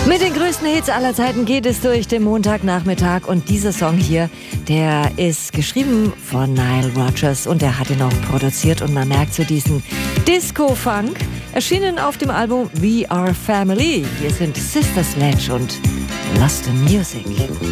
Mit den größten Hits aller Zeiten geht es durch den Montagnachmittag und dieser Song hier, der ist geschrieben von Nile Rodgers und er hat ihn auch produziert und man merkt so diesen Disco-Funk, erschienen auf dem Album We Are Family. Hier sind Sister Sledge und Lost in Music.